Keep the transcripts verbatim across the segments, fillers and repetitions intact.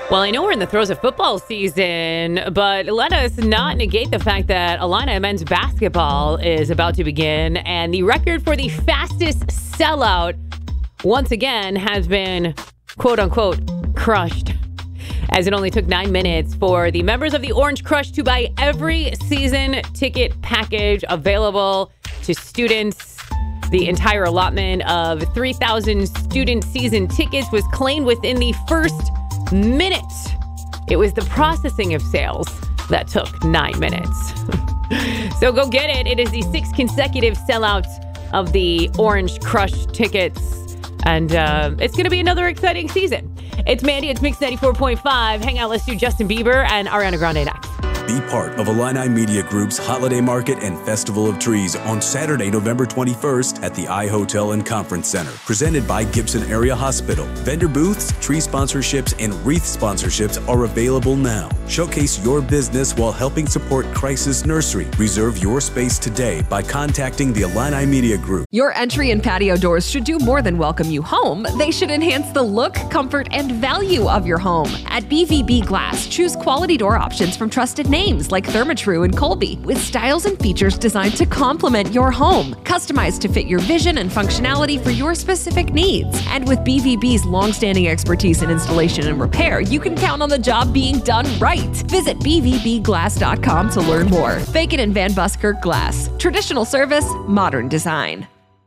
Well, I know we're in the throes of football season, but let us not negate the fact that Illini men's basketball is about to begin, and the record for the fastest sellout once again has been, quote unquote, crushed, as it only took nine minutes for the members of the Orange Crush to buy every season ticket package available to students. The entire allotment of three thousand student season tickets was claimed within the first minute. It was the processing of sales that took nine minutes. So go get it. It is the sixth consecutive sellout of the Orange Crush tickets. And uh, it's going to be another exciting season. It's Mandy. It's Mix ninety-four point five. Hang out. Let's do Justin Bieber and Ariana Grande next. Be part of Illini Media Group's Holiday Market and Festival of Trees on Saturday, November twenty-first at the iHotel and Conference Center. Presented by Gibson Area Hospital. Vendor booths, tree sponsorships, and wreath sponsorships are available now. Showcase your business while helping support Crisis Nursery. Reserve your space today by contacting the Illini Media Group. Your entry and patio doors should do more than welcome you home. They should enhance the look, comfort, and value of your home. At B V B Glass, choose quality door options from trusted names like Therma-Tru and Colby, with styles and features designed to complement your home, customized to fit your vision and functionality for your specific needs. And with B V B's long-standing expertise in installation and repair, you can count on the job being done right. Visit B V B glass dot com to learn more. Bacon and Van Buskirk Glass. Traditional service, modern design.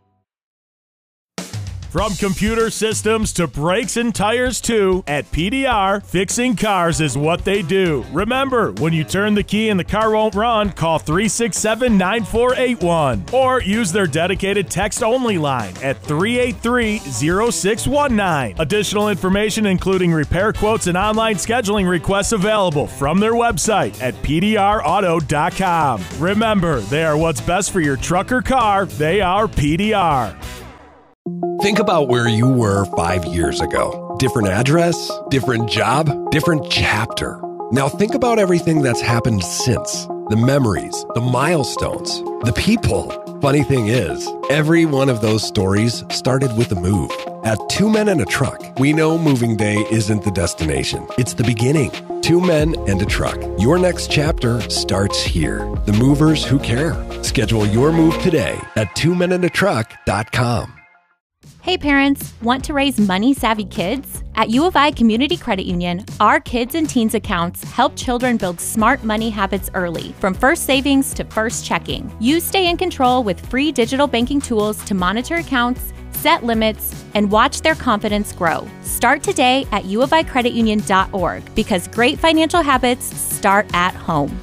From computer systems to brakes and tires too, at P D R, fixing cars is what they do. Remember, when you turn the key and the car won't run, call three six seven, nine four eight one or use their dedicated text-only line at three eight three, zero six one nine. Additional information, including repair quotes and online scheduling requests, available from their website at P D R auto dot com. Remember, they are what's best for your truck or car. They are P D R. Think about where you were five years ago. Different address, different job, different chapter. Now think about everything that's happened since. The memories, the milestones, the people. Funny thing is, every one of those stories started with a move. At Two Men and a Truck, we know moving day isn't the destination. It's the beginning. Two men and a truck. Your next chapter starts here. The movers who care. Schedule your move today at two men and a truck dot com. Hey parents, want to raise money-savvy kids? At U of I Community Credit Union, our kids and teens accounts help children build smart money habits early, from first savings to first checking. You stay in control with free digital banking tools to monitor accounts, set limits, and watch their confidence grow. Start today at u of i credit union dot org, because great financial habits start at home.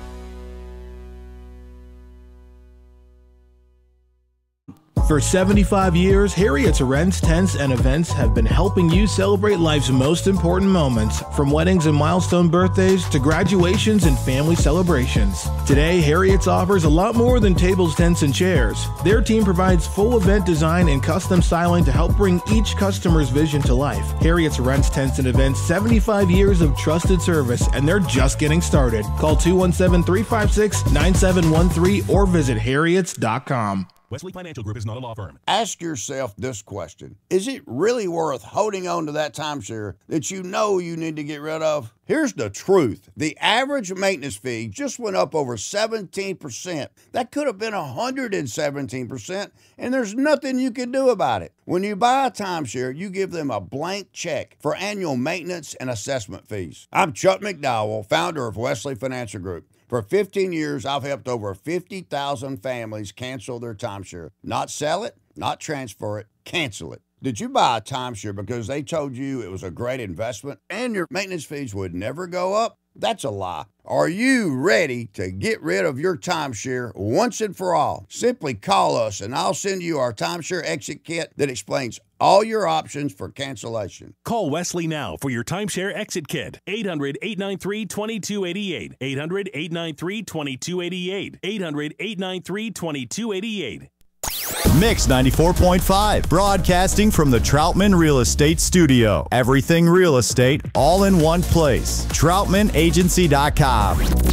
For seventy-five years, Harriet's Rents, Tents, and Events have been helping you celebrate life's most important moments, from weddings and milestone birthdays to graduations and family celebrations. Today, Harriet's offers a lot more than tables, tents, and chairs. Their team provides full event design and custom styling to help bring each customer's vision to life. Harriet's Rents, Tents, and Events, seventy-five years of trusted service, and they're just getting started. Call two one seven, three five six, nine seven one three or visit harriets dot com. Wesley Financial Group is not a law firm. Ask yourself this question. Is it really worth holding on to that timeshare that you know you need to get rid of? Here's the truth. The average maintenance fee just went up over seventeen percent. That could have been one hundred seventeen percent, and there's nothing you can do about it. When you buy a timeshare, you give them a blank check for annual maintenance and assessment fees. I'm Chuck McDowell, founder of Wesley Financial Group. For fifteen years, I've helped over fifty thousand families cancel their timeshare. Not sell it, not transfer it, cancel it. Did you buy a timeshare because they told you it was a great investment and your maintenance fees would never go up? That's a lie. Are you ready to get rid of your timeshare once and for all? Simply call us and I'll send you our timeshare exit kit that explains all your options for cancellation. Call Wesley now for your timeshare exit kit. eight hundred, eight nine three, two two eight eight. eight hundred, eight nine three, two two eight eight. eight hundred, eight nine three, two two eight eight. Mix ninety-four point five, broadcasting from the Troutman Real Estate Studio. Everything real estate, all in one place. troutman agency dot com.